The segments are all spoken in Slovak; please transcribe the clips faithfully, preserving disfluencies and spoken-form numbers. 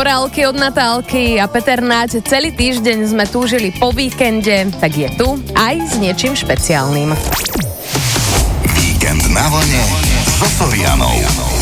Morálky od Natálky a Peter Náď. Celý týždeň sme túžili po víkende, tak je tu aj s niečím špeciálnym. Víkend na vlne so Sorianou.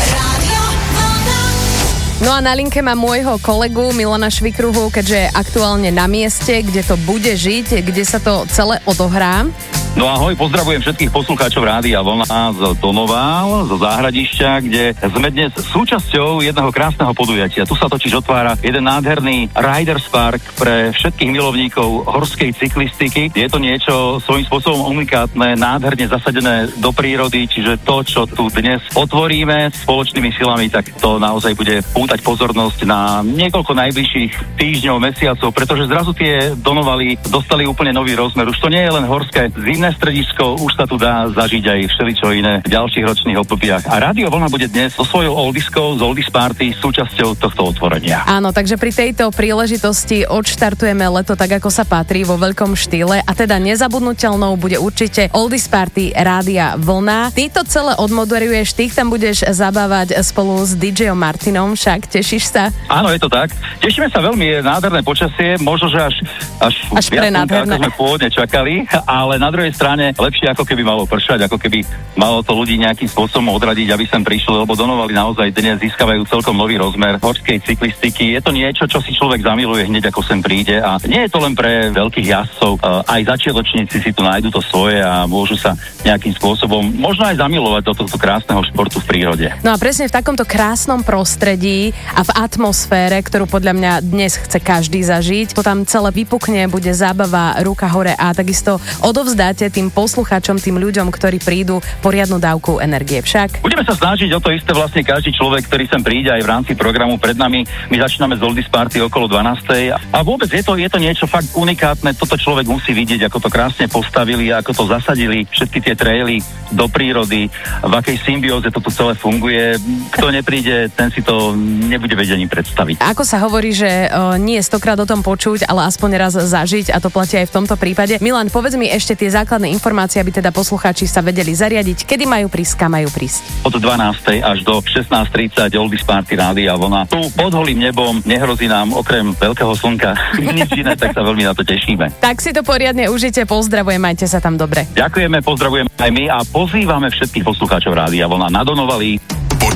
No a na linke mám môjho kolegu Milana Švikruhu, keďže je aktuálne na mieste, kde to bude žiť, kde sa to celé odohrá. No ahoj, pozdravujem všetkých poslucháčov Rádia Vlna z Donoval, zo Záhradišťa, kde sme dnes súčasťou jedného krásneho podujatia. Tu sa totiž otvára jeden nádherný Riders Park pre všetkých milovníkov horskej cyklistiky. Je to niečo svojím spôsobom unikátne, nádherne zasadené do prírody, čiže to, čo tu dnes otvoríme spoločnými silami, tak to naozaj bude pútať pozornosť na niekoľko najbližších týždňov, mesiacov, pretože zrazu tie Donovaly dostali úplne nový rozmer. Už to nie je len horské zimné stredisko, už sa tu dá zažiť aj všeličo iné v ďalších ročných obdobiach. A Rádio Vlna bude dnes so svojou oldiskou z Oldies Party súčasťou tohto otvorenia. Áno, takže pri tejto príležitosti odštartujeme leto tak, ako sa patrí, vo veľkom štýle, a teda nezabudnutelnou bude určite Oldies Party Rádia Vlna. Ty to celé odmoderuješ, ty tam budeš zabávať spolu s dý džejom Martinom, však tešíš sa? Áno, je to tak. Tešíme sa veľmi, je nádherné počasie, možno, že až, až, až pre nádherné, ako sme pôvodne čakali, ale na druhej strane lepšie, ako keby malo pršať, ako keby malo to ľudí nejakým spôsobom odradiť, aby sem prišli, lebo Donovali naozaj dnes získavajú celkom nový rozmer horskej cyklistiky. Je to niečo, čo si človek zamiluje hneď, ako sem príde, a nie je to len pre veľkých jazdcov, aj začiatočníci si tu nájdu to svoje a môžu sa nejakým spôsobom možno aj zamilovať do tohto krásneho športu v prírode. No a presne v takomto krásnom prostredí a v atmosfére, ktorú podľa mňa dnes chce každý zažiť, to tam celé vypukne, bude zábava ruka hore a takisto odovzdáte tým poslucháčom, tým ľuďom, ktorí prídu, poriadnu dávku energie však. Budeme sa snažiť o to isté vlastne každý človek, ktorý sem príde aj v rámci programu pred nami. My začíname z Oldies Party okolo dvanástej a vôbec je to, je to niečo fakt unikátne. Toto človek musí vidieť, ako to krásne postavili, ako to zasadili všetky tie traily do prírody, v akej symbióze to tu celé funguje. Kto nepríde, ten si to nebude vedieť ani predstaviť. Ako sa hovorí, že o, nie stokrát o tom počuť, ale aspoň raz zažiť, a to platí aj v tomto prípade. Milan, povedz mi ešte tie základné informácie, aby teda poslucháči sa vedeli zariadiť, kedy majú prísť, kam majú prísť. Od dvanástej až do šestnásť tridsať Oldies Party Rádia Vlna. Tu pod holým nebom nehrozí nám okrem veľkého slnka nič iné, tak sa veľmi na to tešíme. Tak si to poriadne užite, pozdravujem, majte sa tam dobre. Ďakujeme, pozdravujeme aj my a pozývame všetkých poslucháčov Rádia Vlna na Donovali.